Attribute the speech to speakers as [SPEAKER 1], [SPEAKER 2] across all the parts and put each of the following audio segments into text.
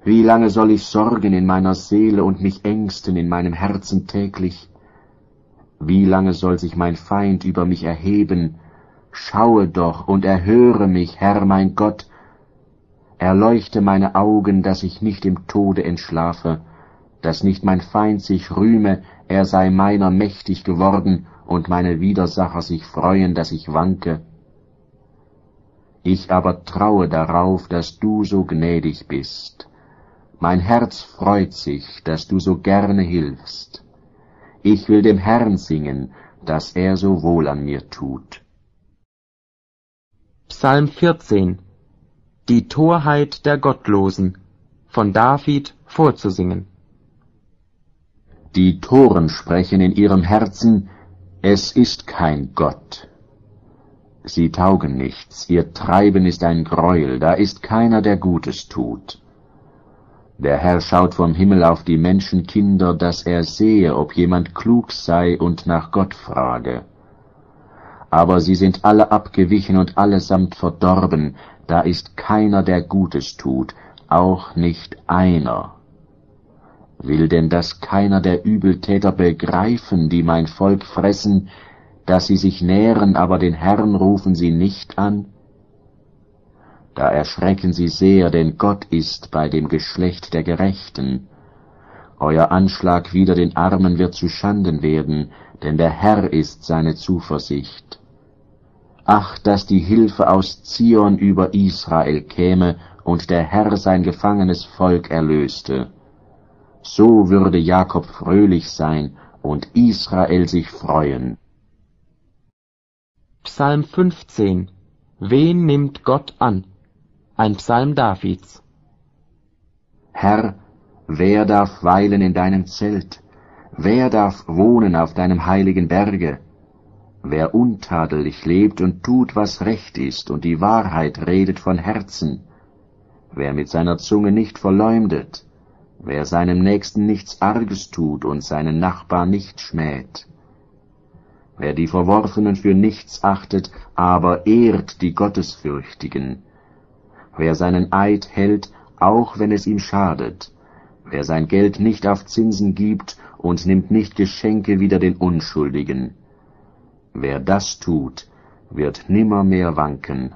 [SPEAKER 1] Wie lange soll ich sorgen in meiner Seele und mich ängsten in meinem Herzen täglich? Wie lange soll sich mein Feind über mich erheben? Schaue doch und erhöre mich, Herr mein Gott. Erleuchte meine Augen, dass ich nicht im Tode entschlafe, dass nicht mein Feind sich rühme, er sei meiner mächtig geworden, und meine Widersacher sich freuen, dass ich wanke. Ich aber traue darauf, dass du so gnädig bist. Mein Herz freut sich, dass du so gerne hilfst. Ich will dem Herrn singen, dass er so wohl an mir tut.
[SPEAKER 2] Psalm 14. Die Torheit der Gottlosen, von David vorzusingen.
[SPEAKER 1] Die Toren sprechen in ihrem Herzen, es ist kein Gott. Sie taugen nichts, ihr Treiben ist ein Greuel, da ist keiner, der Gutes tut. Der Herr schaut vom Himmel auf die Menschenkinder, dass er sehe, ob jemand klug sei und nach Gott frage. Aber sie sind alle abgewichen und allesamt verdorben, da ist keiner, der Gutes tut, auch nicht einer. Will denn das keiner der Übeltäter begreifen, die mein Volk fressen, dass sie sich nähren, aber den Herrn rufen sie nicht an? Da erschrecken sie sehr, denn Gott ist bei dem Geschlecht der Gerechten. Euer Anschlag wider den Armen wird zu Schanden werden, denn der Herr ist seine Zuversicht. Ach, dass die Hilfe aus Zion über Israel käme und der Herr sein gefangenes Volk erlöste. So würde Jakob fröhlich sein und Israel sich freuen.
[SPEAKER 2] Psalm 15. Wen nimmt Gott an? Ein Psalm Davids.
[SPEAKER 1] Herr, wer darf weilen in deinem Zelt? Wer darf wohnen auf deinem heiligen Berge? Wer untadelig lebt und tut, was recht ist, und die Wahrheit redet von Herzen, wer mit seiner Zunge nicht verleumdet, wer seinem Nächsten nichts Arges tut und seinen Nachbar nicht schmäht, wer die Verworfenen für nichts achtet, aber ehrt die Gottesfürchtigen, wer seinen Eid hält, auch wenn es ihm schadet, wer sein Geld nicht auf Zinsen gibt und nimmt nicht Geschenke wider den Unschuldigen. Wer das tut, wird nimmermehr wanken.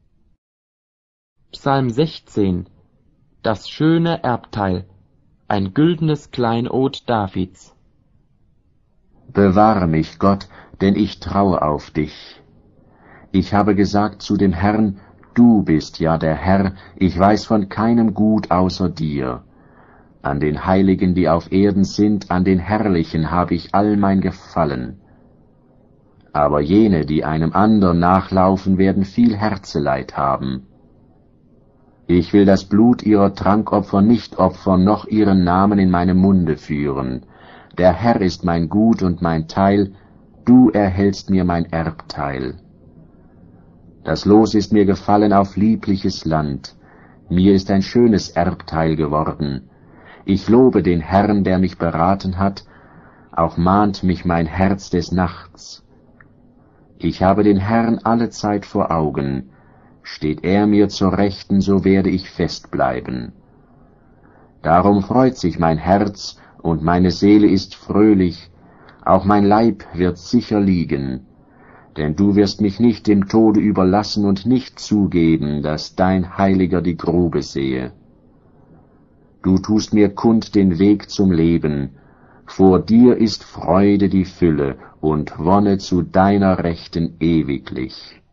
[SPEAKER 2] Psalm 16. Das schöne Erbteil, ein güldenes Kleinod Davids.
[SPEAKER 1] Bewahre mich, Gott, denn ich traue auf dich. Ich habe gesagt zu dem Herrn, du bist ja der Herr, ich weiß von keinem Gut außer dir. An den Heiligen, die auf Erden sind, an den Herrlichen habe ich all mein Gefallen. Aber jene, die einem andern nachlaufen, werden viel Herzeleid haben. Ich will das Blut ihrer Trankopfer nicht opfern, noch ihren Namen in meinem Munde führen. Der Herr ist mein Gut und mein Teil, du erhältst mir mein Erbteil. Das Los ist mir gefallen auf liebliches Land, mir ist ein schönes Erbteil geworden. Ich lobe den Herrn, der mich beraten hat, auch mahnt mich mein Herz des Nachts. Ich habe den Herrn allezeit vor Augen. Steht er mir zur Rechten, so werde ich fest bleiben. Darum freut sich mein Herz und meine Seele ist fröhlich, auch mein Leib wird sicher liegen. Denn du wirst mich nicht dem Tode überlassen und nicht zugeben, dass dein Heiliger die Grube sehe. Du tust mir kund den Weg zum Leben. Vor dir ist Freude die Fülle und Wonne zu deiner Rechten ewiglich.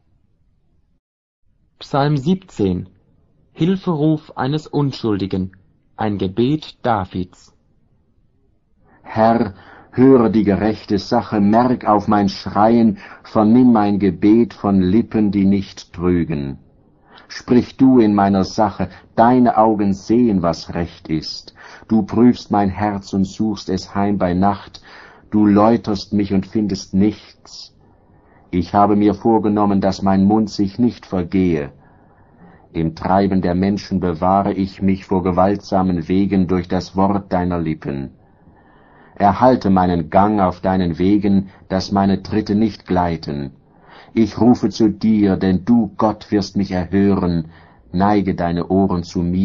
[SPEAKER 2] Psalm 17. Hilferuf eines Unschuldigen, ein Gebet Davids.
[SPEAKER 1] Herr, höre die gerechte Sache, merk auf mein Schreien, vernimm mein Gebet von Lippen, die nicht trügen. Sprich du in meiner Sache, deine Augen sehen, was recht ist. Du prüfst mein Herz und suchst es heim bei Nacht, du läuterst mich und findest nichts. Ich habe mir vorgenommen, dass mein Mund sich nicht vergehe. Im Treiben der Menschen bewahre ich mich vor gewaltsamen Wegen durch das Wort deiner Lippen. Erhalte meinen Gang auf deinen Wegen, dass meine Tritte nicht gleiten. Ich rufe zu dir, denn du, Gott, wirst mich erhören. Neige deine Ohren zu mir,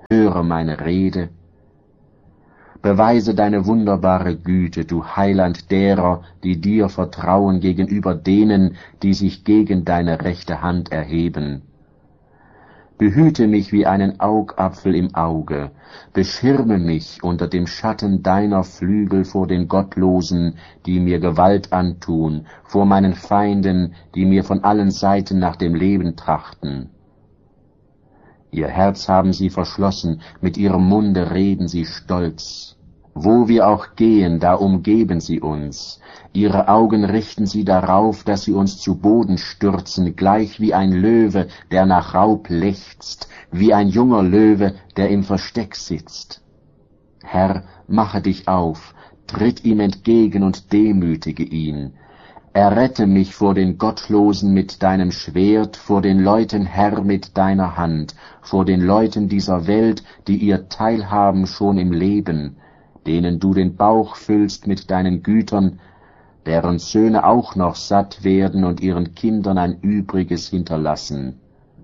[SPEAKER 1] höre meine Rede. Beweise deine wunderbare Güte, du Heiland derer, die dir vertrauen gegenüber denen, die sich gegen deine rechte Hand erheben. Behüte mich wie einen Augapfel im Auge, beschirme mich unter dem Schatten deiner Flügel vor den Gottlosen, die mir Gewalt antun, vor meinen Feinden, die mir von allen Seiten nach dem Leben trachten. Ihr Herz haben sie verschlossen, mit ihrem Munde reden sie stolz. Wo wir auch gehen, da umgeben sie uns. Ihre Augen richten sie darauf, dass sie uns zu Boden stürzen, gleich wie ein Löwe, der nach Raub lechzt, wie ein junger Löwe, der im Versteck sitzt. Herr, mache dich auf, tritt ihm entgegen und demütige ihn. Errette mich vor den Gottlosen mit deinem Schwert, vor den Leuten, Herr, mit deiner Hand, vor den Leuten dieser Welt, die ihr teilhaben schon im Leben, denen du den Bauch füllst mit deinen Gütern, deren Söhne auch noch satt werden und ihren Kindern ein Übriges hinterlassen.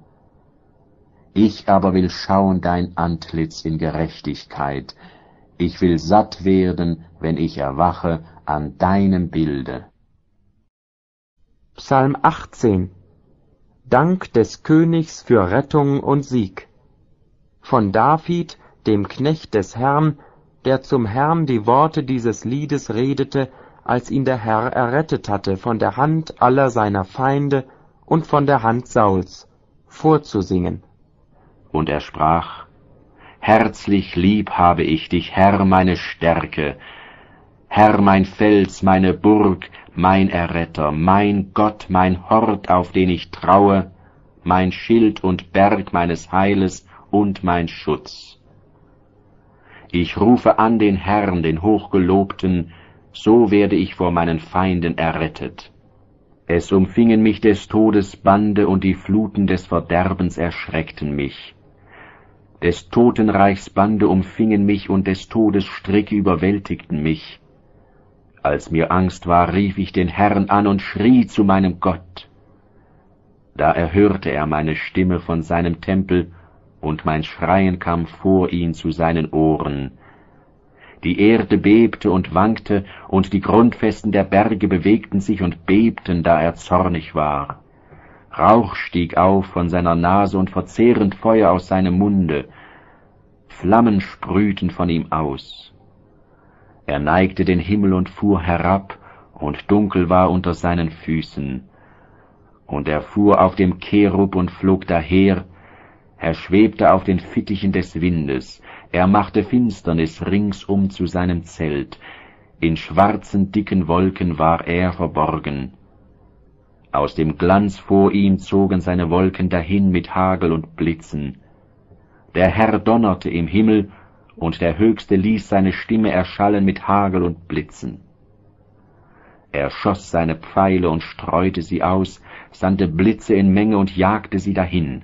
[SPEAKER 1] Ich aber will schauen dein Antlitz in Gerechtigkeit. Ich will satt werden, wenn ich erwache, an deinem Bilde.
[SPEAKER 2] Psalm 18. Dank des Königs für Rettung und Sieg. Von David, dem Knecht des Herrn, der zum Herrn die Worte dieses Liedes redete, als ihn der Herr errettet hatte von der Hand aller seiner Feinde und von der Hand Sauls, vorzusingen.
[SPEAKER 1] Und er sprach: Herzlich lieb habe ich dich, Herr, meine Stärke, Herr, mein Fels, meine Burg, mein Erretter, mein Gott, mein Hort, auf den ich traue, mein Schild und Berg meines Heiles und mein Schutz. Ich rufe an den Herrn, den Hochgelobten, so werde ich vor meinen Feinden errettet. Es umfingen mich des Todes Bande, und die Fluten des Verderbens erschreckten mich. Des Totenreichs Bande umfingen mich, und des Todes Stricke überwältigten mich. Als mir Angst war, rief ich den Herrn an und schrie zu meinem Gott. Da erhörte er meine Stimme von seinem Tempel, und mein Schreien kam vor ihn zu seinen Ohren. Die Erde bebte und wankte, und die Grundfesten der Berge bewegten sich und bebten, da er zornig war. Rauch stieg auf von seiner Nase und verzehrend Feuer aus seinem Munde. Flammen sprühten von ihm aus. Er neigte den Himmel und fuhr herab, und dunkel war unter seinen Füßen. Und er fuhr auf dem Cherub und flog daher, er schwebte auf den Fittichen des Windes, er machte Finsternis ringsum zu seinem Zelt, in schwarzen, dicken Wolken war er verborgen. Aus dem Glanz vor ihm zogen seine Wolken dahin mit Hagel und Blitzen. Der Herr donnerte im Himmel, und der Höchste ließ seine Stimme erschallen mit Hagel und Blitzen. Er schoss seine Pfeile und streute sie aus, sandte Blitze in Menge und jagte sie dahin.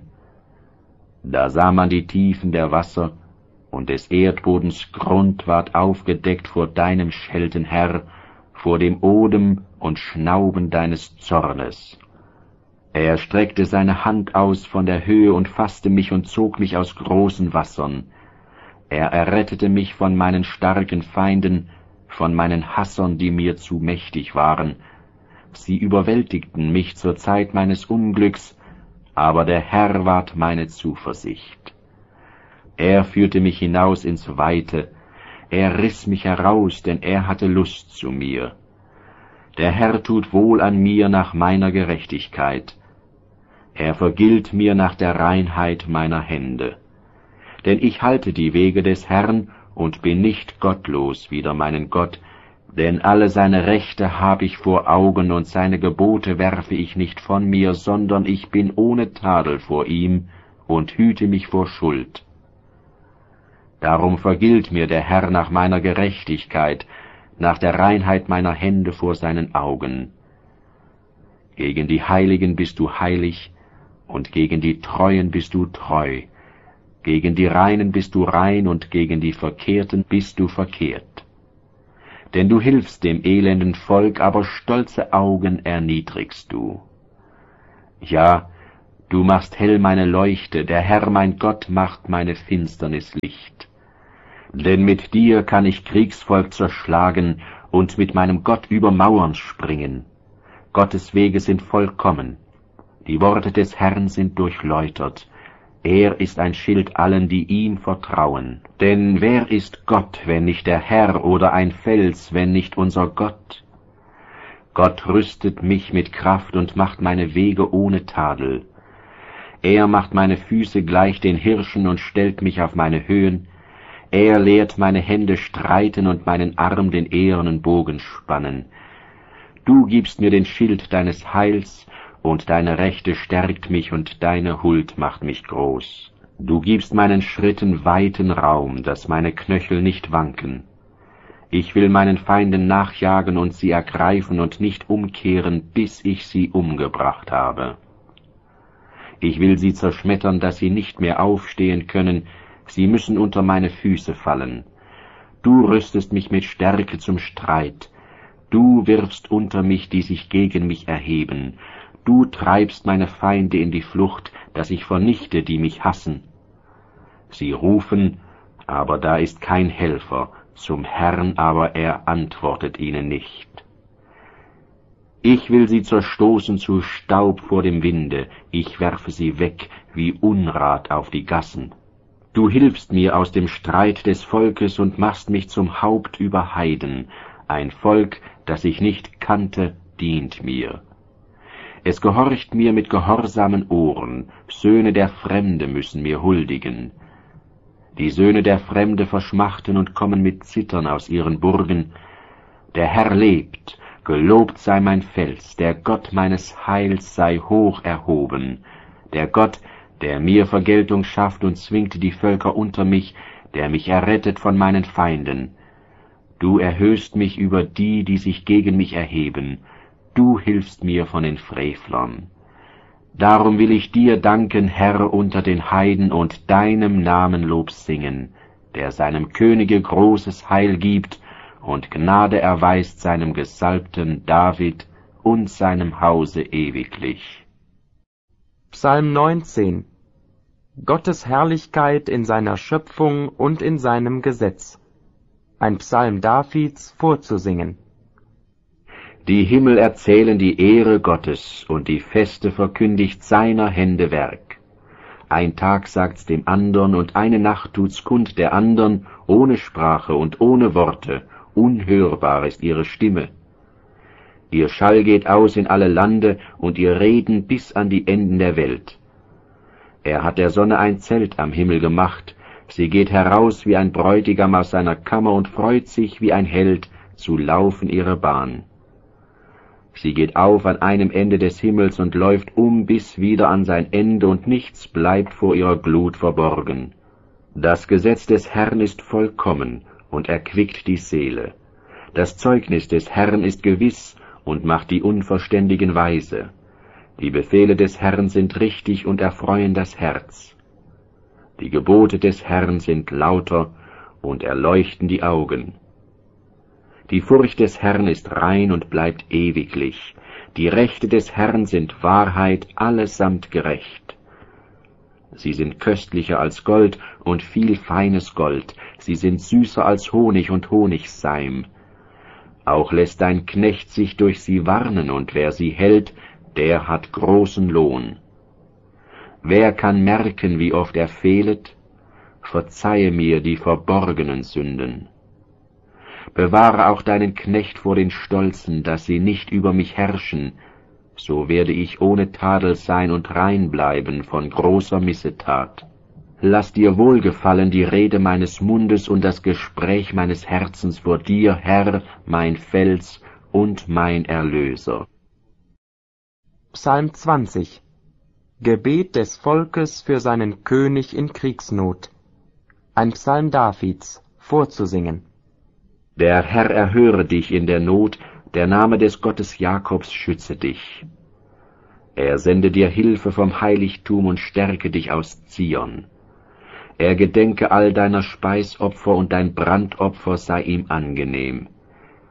[SPEAKER 1] Da sah man die Tiefen der Wasser, und des Erdbodens Grund ward aufgedeckt vor deinem Schelten, Herr, vor dem Odem und Schnauben deines Zornes. Er streckte seine Hand aus von der Höhe und fasste mich und zog mich aus großen Wassern. Er errettete mich von meinen starken Feinden, von meinen Hassern, die mir zu mächtig waren. Sie überwältigten mich zur Zeit meines Unglücks, aber der Herr ward meine Zuversicht. Er führte mich hinaus ins Weite, er riss mich heraus, denn er hatte Lust zu mir. Der Herr tut wohl an mir nach meiner Gerechtigkeit. Er vergilt mir nach der Reinheit meiner Hände. Denn ich halte die Wege des Herrn und bin nicht gottlos wider meinen Gott, denn alle seine Rechte habe ich vor Augen, und seine Gebote werfe ich nicht von mir, sondern ich bin ohne Tadel vor ihm und hüte mich vor Schuld. Darum vergilt mir der Herr nach meiner Gerechtigkeit, nach der Reinheit meiner Hände vor seinen Augen. Gegen die Heiligen bist du heilig, und gegen die Treuen bist du treu. Gegen die Reinen bist du rein, und gegen die Verkehrten bist du verkehrt. Denn du hilfst dem elenden Volk, aber stolze Augen erniedrigst du. Ja, Du machst hell meine Leuchte, der Herr mein Gott macht meine Finsternis Licht. Denn mit dir kann ich Kriegsvolk zerschlagen und mit meinem Gott über Mauern springen. Gottes Wege sind vollkommen, die Worte des Herrn sind durchläutert. Er ist ein Schild allen, die ihm vertrauen. Denn wer ist Gott, wenn nicht der Herr, oder ein Fels, wenn nicht unser Gott? Gott rüstet mich mit Kraft und macht meine Wege ohne Tadel. Er macht meine Füße gleich den Hirschen und stellt mich auf meine Höhen. Er lehrt meine Hände streiten und meinen Arm den ehernen Bogen spannen. Du gibst mir den Schild deines Heils, und deine Rechte stärkt mich, und deine Huld macht mich groß. Du gibst meinen Schritten weiten Raum, dass meine Knöchel nicht wanken. Ich will meinen Feinden nachjagen und sie ergreifen und nicht umkehren, bis ich sie umgebracht habe. Ich will sie zerschmettern, dass sie nicht mehr aufstehen können, sie müssen unter meine Füße fallen. Du rüstest mich mit Stärke zum Streit. Du wirfst unter mich, die sich gegen mich erheben. Du treibst meine Feinde in die Flucht, dass ich vernichte, die mich hassen. Sie rufen, aber da ist kein Helfer, zum Herrn aber er antwortet ihnen nicht. Ich will sie zerstoßen zu Staub vor dem Winde, ich werfe sie weg wie Unrat auf die Gassen. Du hilfst mir aus dem Streit des Volkes und machst mich zum Haupt über Heiden. Ein Volk, das ich nicht kannte, dient mir. Es gehorcht mir mit gehorsamen Ohren, Söhne der Fremde müssen mir huldigen. Die Söhne der Fremde verschmachten und kommen mit Zittern aus ihren Burgen. Der Herr lebt, gelobt sei mein Fels, der Gott meines Heils sei hoch erhoben. Der Gott, der mir Vergeltung schafft und zwingt die Völker unter mich, der mich errettet von meinen Feinden. Du erhöhst mich über die, die sich gegen mich erheben. Du hilfst mir von den Frevlern. Darum will ich dir danken, Herr, unter den Heiden und deinem Namen Lob singen, der seinem Könige großes Heil gibt und Gnade erweist seinem Gesalbten David und seinem Hause ewiglich.
[SPEAKER 2] Psalm 19. Gottes Herrlichkeit in seiner Schöpfung und in seinem Gesetz. Ein Psalm Davids vorzusingen.
[SPEAKER 1] Die Himmel erzählen die Ehre Gottes, und die Feste verkündigt seiner Hände Werk. Ein Tag sagt's dem andern, und eine Nacht tut's kund der andern, ohne Sprache und ohne Worte, unhörbar ist ihre Stimme. Ihr Schall geht aus in alle Lande, und ihr Reden bis an die Enden der Welt. Er hat der Sonne ein Zelt am Himmel gemacht, sie geht heraus wie ein Bräutigam aus seiner Kammer und freut sich wie ein Held zu laufen ihre Bahn. Sie geht auf an einem Ende des Himmels und läuft bis wieder an sein Ende, und nichts bleibt vor ihrer Glut verborgen. Das Gesetz des Herrn ist vollkommen und erquickt die Seele. Das Zeugnis des Herrn ist gewiss und macht die Unverständigen weise. Die Befehle des Herrn sind richtig und erfreuen das Herz. Die Gebote des Herrn sind lauter und erleuchten die Augen. Die Furcht des Herrn ist rein und bleibt ewiglich. Die Rechte des Herrn sind Wahrheit, allesamt gerecht. Sie sind köstlicher als Gold und viel feines Gold. Sie sind süßer als Honig und Honigseim. Auch lässt dein Knecht sich durch sie warnen, und wer sie hält, der hat großen Lohn. Wer kann merken, wie oft er fehlet? Verzeihe mir die verborgenen Sünden. Bewahre auch deinen Knecht vor den Stolzen, dass sie nicht über mich herrschen, so werde ich ohne Tadel sein und rein bleiben von großer Missetat. Lass dir wohlgefallen die Rede meines Mundes und das Gespräch meines Herzens vor dir, Herr, mein Fels und mein Erlöser.
[SPEAKER 2] Psalm 20. Gebet des Volkes für seinen König in Kriegsnot. Ein Psalm Davids, vorzusingen.
[SPEAKER 1] Der Herr erhöre dich in der Not, der Name des Gottes Jakobs schütze dich. Er sende dir Hilfe vom Heiligtum und stärke dich aus Zion. Er gedenke all deiner Speisopfer und dein Brandopfer sei ihm angenehm.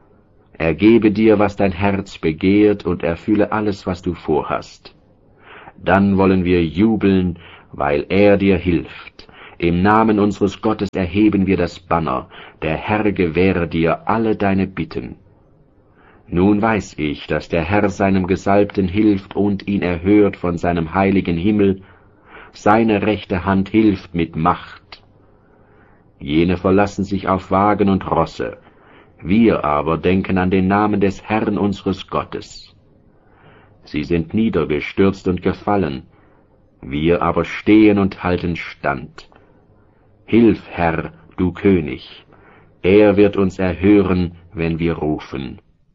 [SPEAKER 1] Er gebe dir, was dein Herz begehrt, und erfülle alles, was du vorhast. Dann wollen wir jubeln, weil er dir hilft. Im Namen unseres Gottes erheben wir das Banner. Der Herr gewähre dir alle deine Bitten. Nun weiß ich, dass der Herr seinem Gesalbten hilft und ihn erhört von seinem heiligen Himmel. Seine rechte Hand hilft mit Macht. Jene verlassen sich auf Wagen und Rosse. Wir aber denken an den Namen des Herrn unseres Gottes. Sie sind niedergestürzt und gefallen. Wir aber stehen und halten stand. Hilf, Herr, du König. Er wird uns erhören, wenn wir rufen.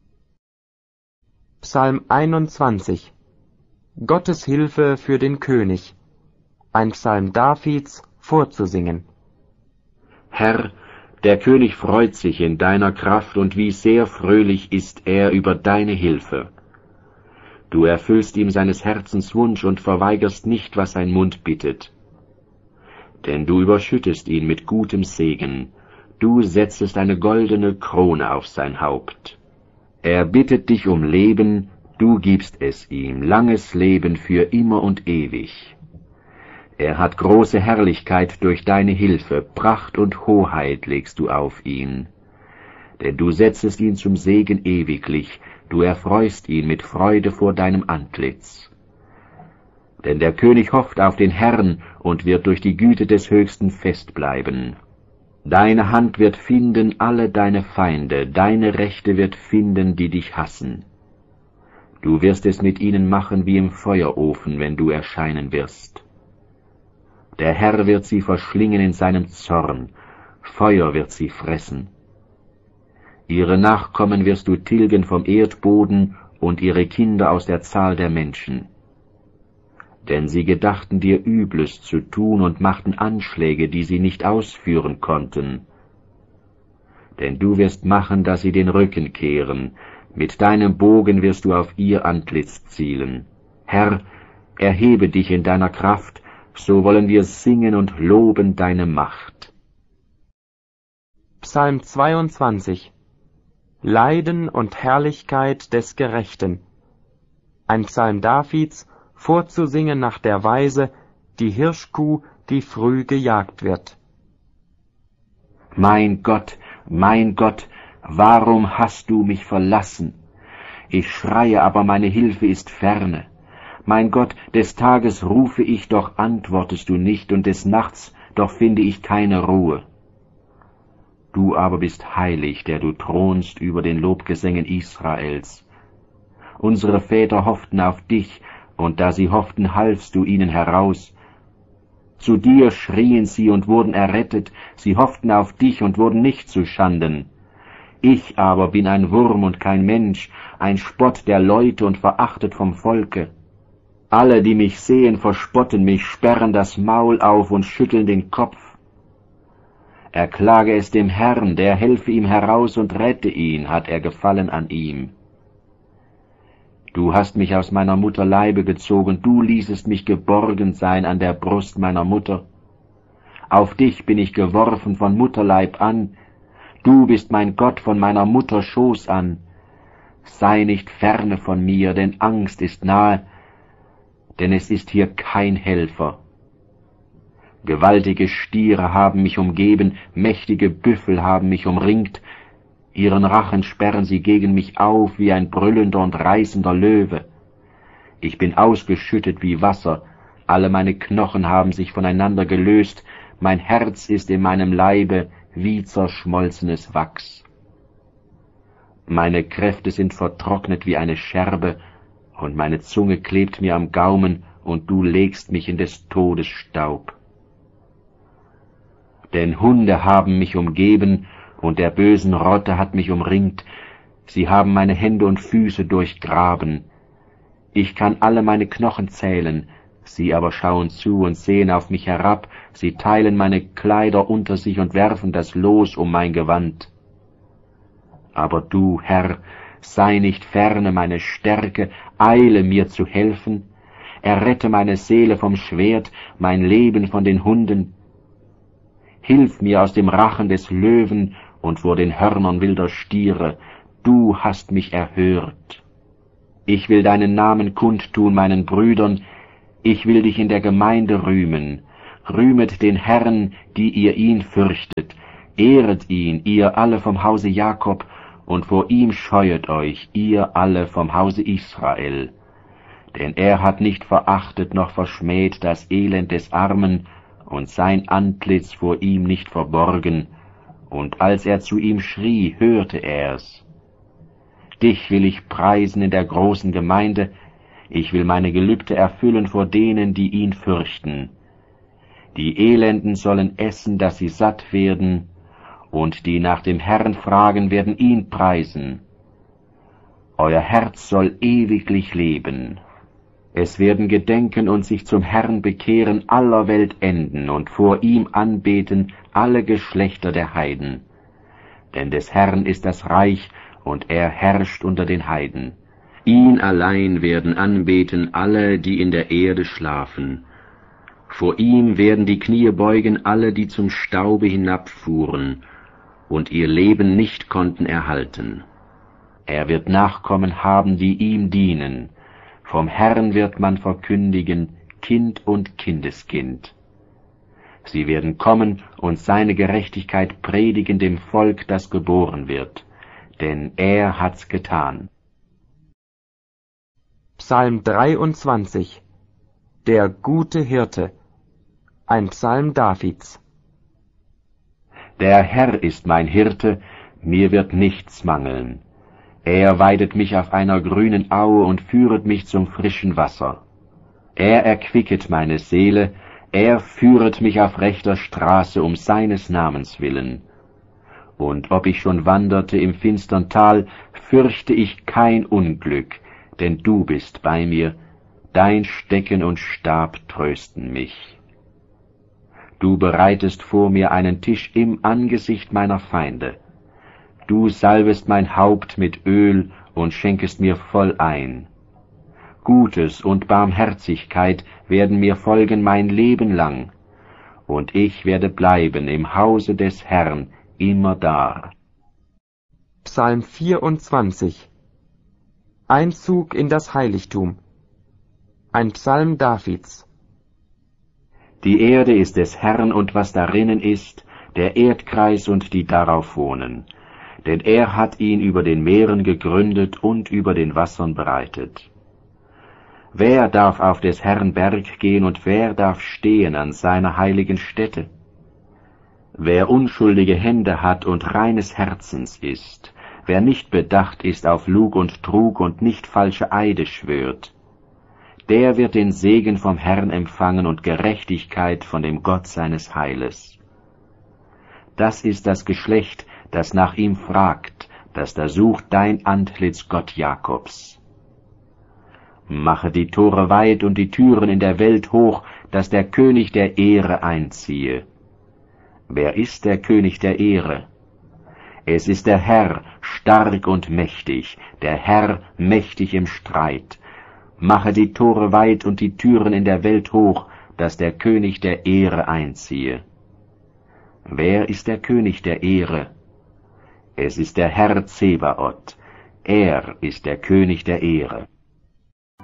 [SPEAKER 2] Psalm 21. Gottes Hilfe für den König. Ein Psalm Davids vorzusingen.
[SPEAKER 1] Herr, der König freut sich in deiner Kraft, und wie sehr fröhlich ist er über deine Hilfe. Du erfüllst ihm seines Herzens Wunsch und verweigerst nicht, was sein Mund bittet. Denn du überschüttest ihn mit gutem Segen, du setzest eine goldene Krone auf sein Haupt. Er bittet dich um Leben, du gibst es ihm, langes Leben für immer und ewig. Er hat große Herrlichkeit durch deine Hilfe, Pracht und Hoheit legst du auf ihn. Denn du setzest ihn zum Segen ewiglich, du erfreust ihn mit Freude vor deinem Antlitz. Denn der König hofft auf den Herrn und wird durch die Güte des Höchsten festbleiben. Deine Hand wird finden alle deine Feinde, deine Rechte wird finden, die dich hassen. Du wirst es mit ihnen machen wie im Feuerofen, wenn du erscheinen wirst. Der Herr wird sie verschlingen in seinem Zorn, Feuer wird sie fressen. Ihre Nachkommen wirst du tilgen vom Erdboden und ihre Kinder aus der Zahl der Menschen. Denn sie gedachten dir Übles zu tun und machten Anschläge, die sie nicht ausführen konnten. Denn du wirst machen, dass sie den Rücken kehren, mit deinem Bogen wirst du auf ihr Antlitz zielen. Herr, erhebe dich in deiner Kraft, so wollen wir singen und loben deine Macht.
[SPEAKER 2] Psalm 22. Leiden und Herrlichkeit des Gerechten. Ein Psalm Davids, vorzusingen nach der Weise, die Hirschkuh, die früh gejagt wird.
[SPEAKER 1] Mein Gott, warum hast du mich verlassen? Ich schreie, aber meine Hilfe ist ferne. Mein Gott, des Tages rufe ich, doch antwortest du nicht, und des Nachts, doch finde ich keine Ruhe. Du aber bist heilig, der du thronst über den Lobgesängen Israels. Unsere Väter hofften auf dich, und da sie hofften, halfst du ihnen heraus. Zu dir schrien sie und wurden errettet, sie hofften auf dich und wurden nicht zu Schanden. Ich aber bin ein Wurm und kein Mensch, ein Spott der Leute und verachtet vom Volke. Alle, die mich sehen, verspotten mich, sperren das Maul auf und schütteln den Kopf. Erklage es dem Herrn, der helfe ihm heraus und rette ihn, hat er Gefallen an ihm. Du hast mich aus meiner Mutter Leibe gezogen, du ließest mich geborgen sein an der Brust meiner Mutter. Auf dich bin ich geworfen von Mutterleib an, du bist mein Gott von meiner Mutter Schoß an. Sei nicht ferne von mir, denn Angst ist nahe, denn es ist hier kein Helfer. Gewaltige Stiere haben mich umgeben, mächtige Büffel haben mich umringt, ihren Rachen sperren sie gegen mich auf wie ein brüllender und reißender Löwe. Ich bin ausgeschüttet wie Wasser, alle meine Knochen haben sich voneinander gelöst, mein Herz ist in meinem Leibe wie zerschmolzenes Wachs. Meine Kräfte sind vertrocknet wie eine Scherbe, und meine Zunge klebt mir am Gaumen, und du legst mich in des Todes Staub. Denn Hunde haben mich umgeben, und der bösen Rotte hat mich umringt, sie haben meine Hände und Füße durchgraben. Ich kann alle meine Knochen zählen, sie aber schauen zu und sehen auf mich herab, sie teilen meine Kleider unter sich und werfen das Los um mein Gewand. Aber du, Herr, sei nicht ferne meine Stärke, eile mir zu helfen, errette meine Seele vom Schwert, mein Leben von den Hunden. Hilf mir aus dem Rachen des Löwen und vor den Hörnern wilder Stiere, du hast mich erhört. Ich will deinen Namen kundtun meinen Brüdern, Ich will dich in der Gemeinde rühmen. Rühmet den Herrn, die ihr ihn fürchtet. Ehret ihn, ihr alle vom Hause Jakob, und vor ihm scheuet euch, ihr alle vom Hause Israel. Denn er hat nicht verachtet noch verschmäht das Elend des Armen, und sein Antlitz vor ihm nicht verborgen, und als er zu ihm schrie, hörte er's. Dich will ich preisen in der großen Gemeinde, ich will meine Gelübde erfüllen vor denen, die ihn fürchten. Die Elenden sollen essen, dass sie satt werden, und die nach dem Herrn fragen, werden ihn preisen. Euer Herz soll ewiglich leben. Es werden gedenken und sich zum Herrn bekehren aller Welt enden und vor ihm anbeten alle Geschlechter der Heiden. Denn des Herrn ist das Reich, und er herrscht unter den Heiden. Ihn allein werden anbeten alle, die in der Erde schlafen. Vor ihm werden die Knie beugen alle, die zum Staube hinabfuhren und ihr Leben nicht konnten erhalten. Er wird Nachkommen haben, die ihm dienen. Vom Herrn wird man verkündigen, Kind und Kindeskind. Sie werden kommen und seine Gerechtigkeit predigen dem Volk, das geboren wird, denn er hat's getan.
[SPEAKER 2] Psalm 23. Der gute Hirte. Ein Psalm Davids.
[SPEAKER 1] Der Herr ist mein Hirte, mir wird nichts mangeln. Er weidet mich auf einer grünen Aue und führet mich zum frischen Wasser. Er erquicket meine Seele, er führet mich auf rechter Straße um seines Namens willen. Und ob ich schon wanderte im finstern Tal, fürchte ich kein Unglück, denn du bist bei mir, dein Stecken und Stab trösten mich. Du bereitest vor mir einen Tisch im Angesicht meiner Feinde. Du salbest mein Haupt mit Öl und schenkest mir voll ein. Gutes und Barmherzigkeit werden mir folgen mein Leben lang, und ich werde bleiben im Hause des Herrn immerdar.
[SPEAKER 2] Psalm 24. Einzug in das Heiligtum. Ein Psalm Davids.
[SPEAKER 1] Die Erde ist des Herrn und was darinnen ist, der Erdkreis und die darauf wohnen. Denn er hat ihn über den Meeren gegründet und über den Wassern bereitet. Wer darf auf des Herrn Berg gehen und wer darf stehen an seiner heiligen Stätte? Wer unschuldige Hände hat und reines Herzens ist, wer nicht bedacht ist auf Lug und Trug und nicht falsche Eide schwört, der wird den Segen vom Herrn empfangen und Gerechtigkeit von dem Gott seines Heiles. Das ist das Geschlecht, das nach ihm fragt, das da sucht dein Antlitz, Gott Jakobs. Mache die Tore weit und die Türen in der Welt hoch, dass der König der Ehre einziehe. Wer ist der König der Ehre? Es ist der Herr, stark und mächtig, der Herr mächtig im Streit. Mache die Tore weit und die Türen in der Welt hoch, dass der König der Ehre einziehe. Wer ist der König der Ehre? Es ist der Herr Zebaoth, er ist der König der Ehre.